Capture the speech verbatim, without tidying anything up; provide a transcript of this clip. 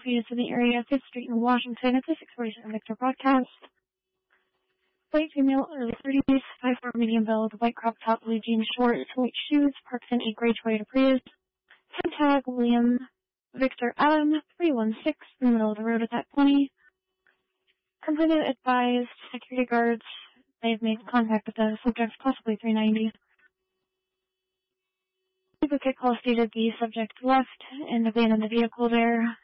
feet in the area of fifth Street in Washington. It's a six forty-seven Victor broadcast. White female, early thirties, five four medium build, white crop top, blue jeans short, white shoes, parks in a gray Toyota Prius. Ten tag, William Victor Adam, three one six, in the middle of the road at that twenty. Completed advised security guards. They've made contact with the subject, possibly three ninety. Duplicate call stated the subject left and abandoned the vehicle there.